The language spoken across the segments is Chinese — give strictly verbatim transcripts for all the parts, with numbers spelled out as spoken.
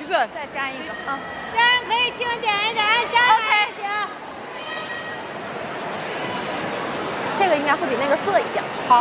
再粘一个啊，粘可以轻点一点，粘 OK 行。这个应该会比那个涩一点。好。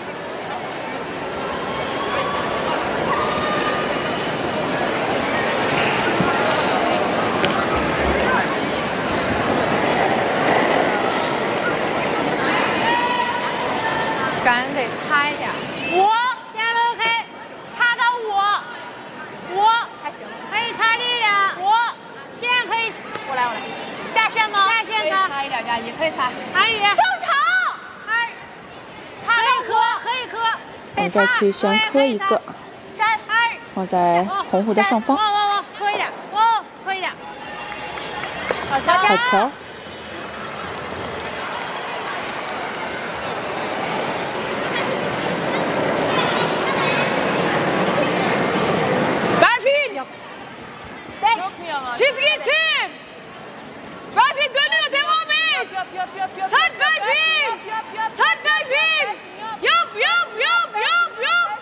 感觉得擦一点。 我先搂开，擦到我，我还行，可以擦力量。我线可以，我来我来，下线吗？下线的。 擦一点加一，可以擦。 韩语正常。韩擦到磕，可以磕。 我们再去旋磕一个， 粘放在红湖的上方。 往往往，磕一点，往磕一点。好球， 好球。 Çizgi için. Berfin dönüyor, devam et. Sat Berfin. Sat Berfin. Yap yap yap yap yap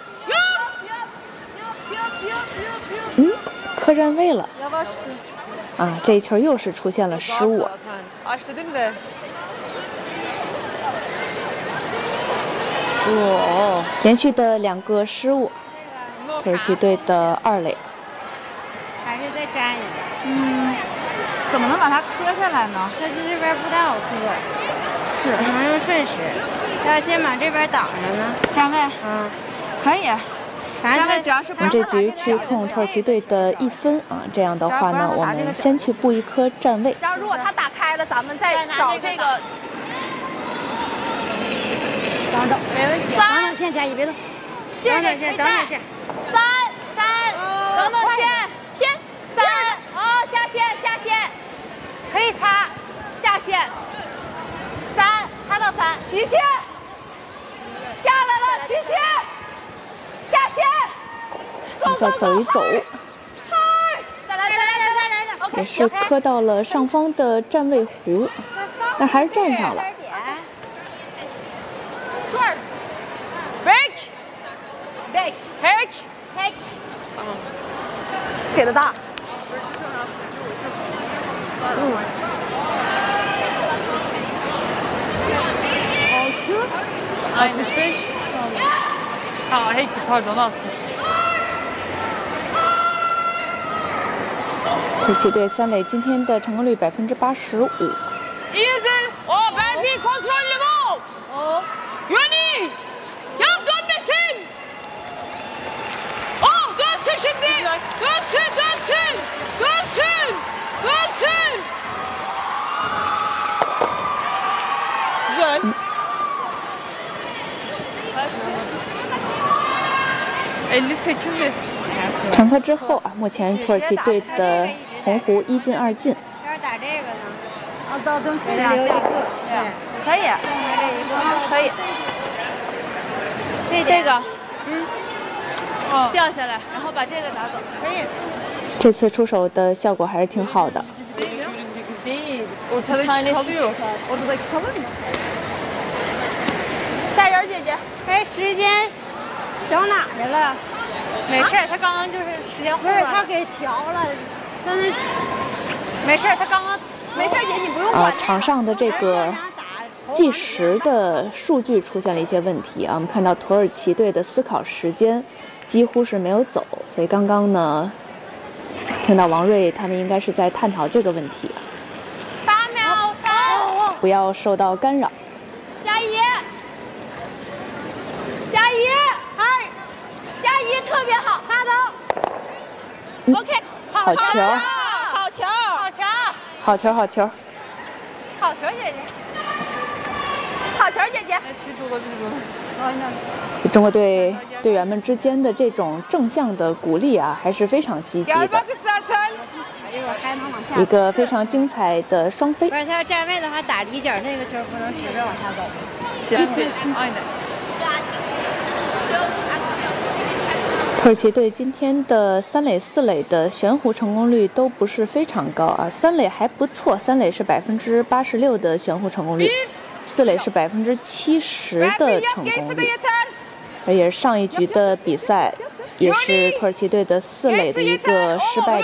yap. 嗯，磕站位了。啊，这一球又是出现了失误。哇，连续的两个失误，土耳其队的二垒。 还是再粘一个。 嗯，怎么能把它磕下来呢？ 它这这边不太好磕， 是， 只能用顺时。要先把这边挡上呢。 站位， 嗯， 可以。 反正只要是我们这局去控土耳其队的一分啊，这样的话呢，我们先去布一颗站位。 然后如果他打开了，咱们再找这个。 等等，没问题。等等线加一，别动。等等线，等等线。 三三，等等线，天三。哦，下线下线，可以擦，下线。三，擦到三，齐线。下来了，齐线。下线。 我们再走一走。 再来再来再来再来。 也是磕到了上方的站位弧，但还是站上了。 Back, back, back, back。给的大。嗯。 altmış beş. Ha, hey, pardon, altı. 土耳其队三垒今天的成功率百分之八十五。 İyisin. O Berfin kontrollü mü? O. Yöni. Yap dönmesin. Oh dönsün şimdi. Dönsün dönsün. Dönsün. Dönsün. Güzel. 五十八。 传科之后啊，目前土耳其队的红湖一进二进。 要打这个呢？哦，到灯水留一个，对， 可以。 这一个可以。这个，嗯，哦，掉下来，然后把这个拿走，可以。 这次出手的效果还是挺好的。 加油，姐姐！ 哎，时间整哪去了？ 没事，他刚刚就是时间不是他给调了，但是没事，他刚刚没事，姐你不用管。 啊，场上的这个计时的数据出现了一些问题啊，我们看到土耳其队的思考时间几乎是没有走，所以刚刚呢，听到王瑞他们应该是在探讨这个问题。 八秒三， 不要受到干扰。 加一，加一，二，加一，特别好，擦到。OK， 好球， 好球，好球， 好球，好球， 好球，姐姐，好球，姐姐。 中国队队员们之间的这种正向的鼓励啊，还是非常积极的。一个非常精彩的双飞。 不是他要站位的话，打底角那个球不能直着往下走。 行， 土耳其队今天的三垒、四垒的悬弧成功率都不是非常高啊，三垒还不错，三垒是百分之八十六的悬弧成功率，四垒是百分之七十的成功率。而也是上一局的比赛，也是土耳其队的四垒的一个失败。